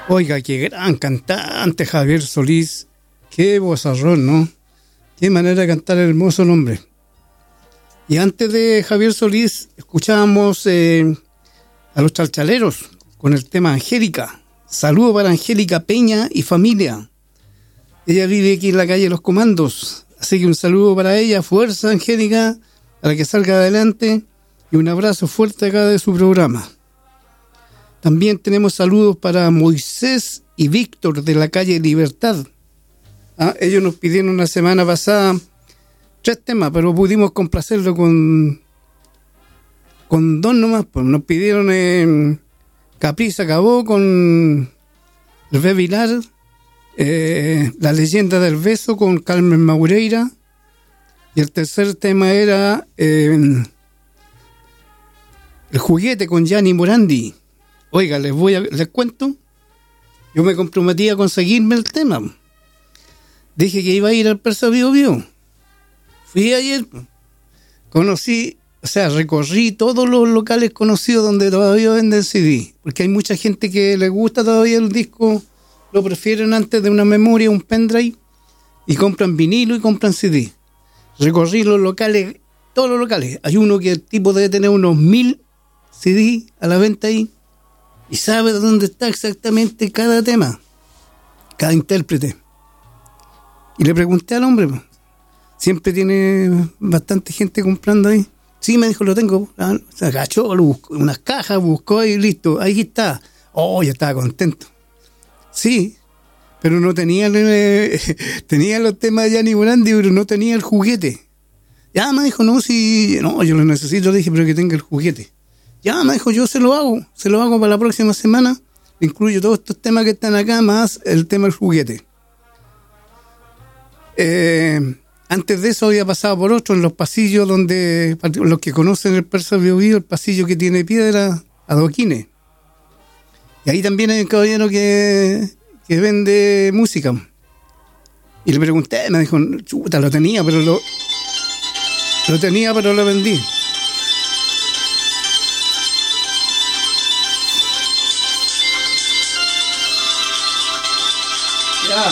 Oiga, qué gran cantante Javier Solís. Qué vozarrón, ¿no? Qué manera de cantar el hermoso nombre. Y antes de Javier Solís, escuchábamos a los Chalchaleros con el tema Angélica. Saludo para Angélica Peña y familia. Ella vive aquí en la calle Los Comandos. Así que un saludo para ella. Fuerza, Angélica, para que salga adelante. Y un abrazo fuerte acá de su programa. También tenemos saludos para Moisés y Víctor de la calle Libertad. Ellos nos pidieron la semana pasada 3 temas, pero pudimos complacerlo con 2 nomás. Pues nos pidieron Capri se acabó con el B. Vilar, La leyenda del beso con Carmen Maureira, y el tercer tema era El juguete con Gianni Morandi. Oiga, les cuento, yo me comprometí a conseguirme el tema. Dije que iba a ir al Persa Bio Bio. Fui ayer, recorrí todos los locales conocidos donde todavía venden CD, porque hay mucha gente que le gusta todavía el disco, lo prefieren antes de una memoria, un pendrive, y compran vinilo y compran CD. Recorrí los locales, todos los locales. Hay uno que el tipo debe tener unos 1000 CD a la venta ahí, y sabe dónde está exactamente cada tema, cada intérprete. Y le pregunté al hombre, siempre tiene bastante gente comprando ahí. Sí, me dijo, lo tengo. Se agachó, lo buscó, unas cajas, buscó y listo, ahí está. Oh, ya estaba contento. Sí, pero no tenía tenía los temas de Gianni Morandi, pero no tenía el juguete. Ya me dijo, no, yo lo necesito, le dije, pero que tenga el juguete. Ya me dijo, yo se lo hago para la próxima semana. Incluyo todos estos temas que están acá, más el tema del juguete. Antes de eso había pasado por otro en los pasillos donde los que conocen el Persa Bio Bio, el pasillo que tiene piedra, adoquines. Y ahí también hay un caballero que vende música. Y le pregunté, me dijo, chuta, lo tenía, pero lo vendí. Ya.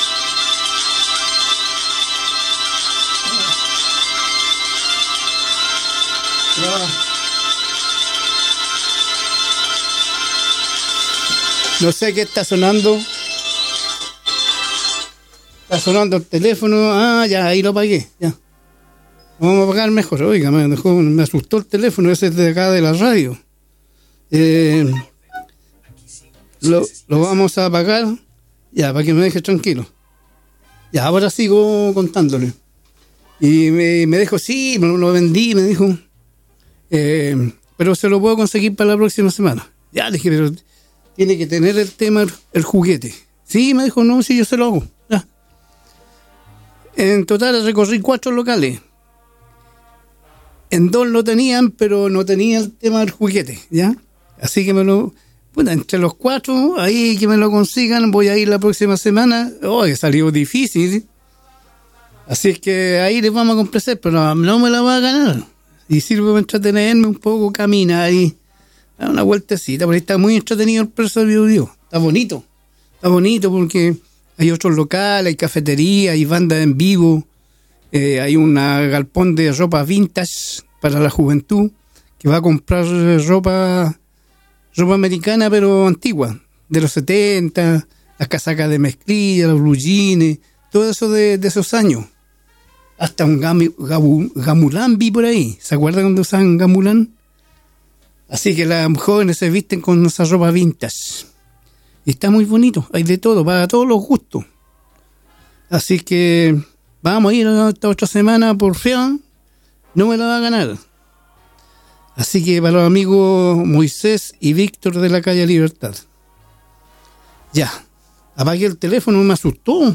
No sé qué está sonando. Está sonando el teléfono. Ya, ahí lo apagué. Ya. Vamos a apagar mejor. Oiga, me asustó el teléfono. Ese es de acá de la radio. Lo vamos a apagar. Ya, para que me deje tranquilo. Ya, ahora sigo contándole. Y me dijo, sí, lo vendí, me dijo. Pero se lo puedo conseguir para la próxima semana. Ya, le dije, pero tiene que tener el tema, el juguete. Sí, me dijo, no, sí, yo se lo hago. Ya. En total recorrí 4 locales. En 2 lo tenían, pero no tenía el tema del juguete, ¿ya? Así que entre los 4, ahí que me lo consigan, voy a ir la próxima semana. Salió difícil. Así es que ahí les vamos a complacer, pero no me la va a ganar. Y sirve para entretenerme un poco, camina ahí, da una vueltecita, porque está muy entretenido el Persa Bio Bio. Está bonito porque hay otros locales, hay cafetería, hay bandas en vivo, hay un galpón de ropa vintage para la juventud, que va a comprar ropa americana, pero antigua, de los 70, las casacas de mezclilla, los blue jeans, todo eso de esos años. Hasta un gamulán vi por ahí. ¿Se acuerdan cuando usaban gamulán? Así que las jóvenes se visten con esa ropa vintage. Y está muy bonito. Hay de todo, para todos los gustos. Así que vamos a ir esta otra semana por fea. No me la va a ganar. Así que para los amigos Moisés y Víctor de la calle Libertad. Ya. Apagué el teléfono, me asustó.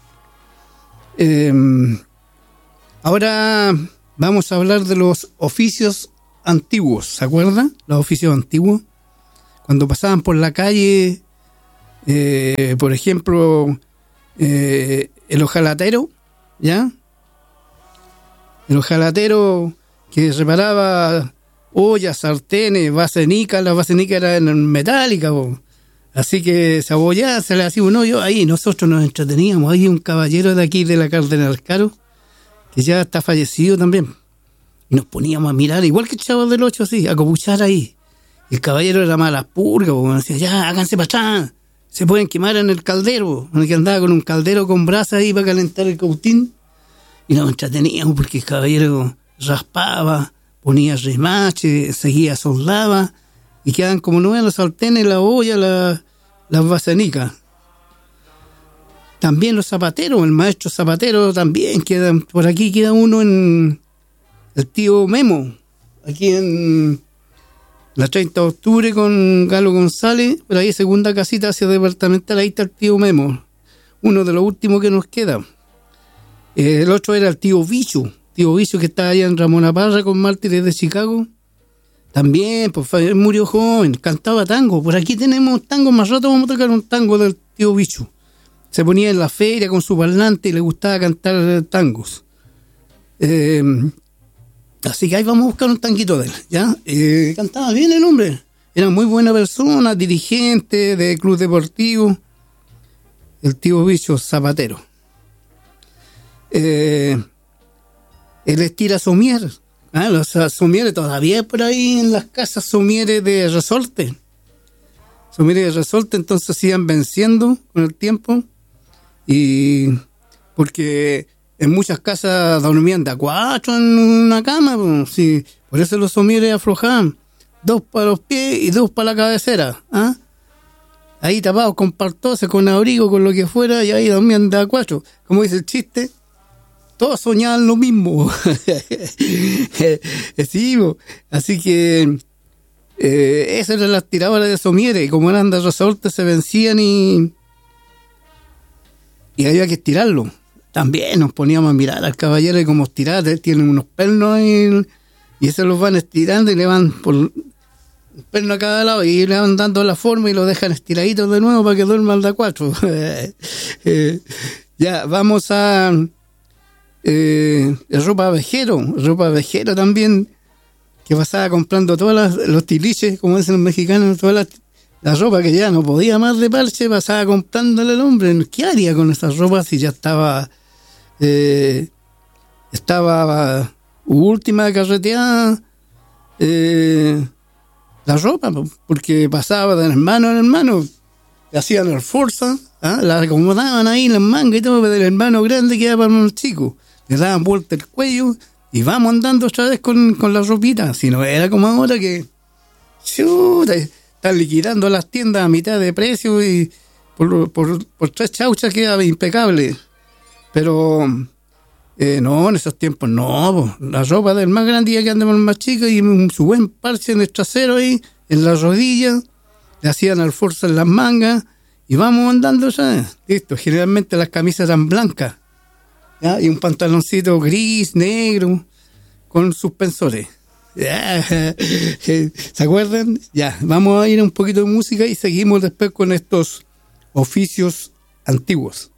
Ahora vamos a hablar de los oficios antiguos, ¿se acuerdan? Los oficios antiguos. Cuando pasaban por la calle, por ejemplo, el hojalatero, ¿ya? El hojalatero que reparaba ollas, sartenes, vasenicas. Las vasenicas eran metálicas, Así que esa bollada se le hacía un hoyo ahí. Nosotros nos entreteníamos. Hay un caballero de aquí de la Cardenal Caro que ya está fallecido también. Y nos poníamos a mirar, igual que el Chavo del Ocho, así, a copuchar ahí. Y el caballero era mala purga, porque nos decía, ya, háganse para atrás. Se pueden quemar en el caldero. En el que andaba con un caldero con brasa ahí para calentar el cautín. Y nos entreteníamos porque el caballero raspaba, ponía remache, seguía soldaba. Y quedaban como nuevos los sartenes, la olla, las basanicas. También los zapateros, el maestro zapatero también quedan. Por aquí queda uno en el tío Memo, aquí en la 30 de octubre con Galo González, por ahí segunda casita hacia departamental, ahí está el tío Memo, uno de los últimos que nos queda. El otro era el tío Bicho que está allá en Ramón Aparra con Mártires de Chicago. También, pues murió joven, cantaba tango. Por aquí tenemos tango, más rato vamos a tocar un tango del tío Bicho. Se ponía en la feria con su parlante y le gustaba cantar tangos. Así que ahí vamos a buscar un tanguito de él, ¿ya? Cantaba bien el hombre. Era muy buena persona, dirigente de club deportivo. El tío Bicho Zapatero. Él estira somier. Los somieres todavía por ahí en las casas, somieres de resorte. Somieres de resorte, entonces se iban venciendo con el tiempo. Y porque en muchas casas dormían de a 4 en una cama, pues, sí. Por eso los somieres aflojaban. 2 para los pies y 2 para la cabecera. ¿Ah? Ahí tapados con partose, con abrigo, con lo que fuera, y ahí dormían de a 4. Como dice el chiste, todos soñaban lo mismo. Sí, así que esas eran las tiradoras de somieres. Y como eran de resorte, se vencían y había que estirarlo. También nos poníamos a mirar al caballero y como estirar, tienen unos pernos y se los van estirando y le van por un perno a cada lado y le van dando la forma y lo dejan estiraditos de nuevo para que duerman de a 4. Ya, vamos a ropa vejero también, que pasaba comprando todas los tiliches, como dicen los mexicanos, todas la ropa que ya no podía más de parche, pasaba comprándole al hombre. ¿Qué haría con esas ropas si ya estaba última carreteada la ropa? Porque pasaba de hermano en hermano, hacían el fuerza, la acomodaban ahí en las mangas y todo, pero del hermano grande quedaba para unos chicos, le daban vuelta el cuello y vamos andando otra vez con la ropita. Si no era como ahora que chuta, están liquidando las tiendas a mitad de precio y por 3 chauchas queda impecable. Pero no, en esos tiempos no, la ropa del más grande ya que andamos más chica y su buen parche en el trasero ahí, en la rodilla, le hacían al fuerza en las mangas y vamos andando, ¿sabes? Listo, generalmente las camisas eran blancas, ¿ya? Y un pantaloncito gris, negro, con suspensores. ¿Se acuerdan? Ya, vamos a ir a un poquito de música y seguimos después con estos oficios antiguos.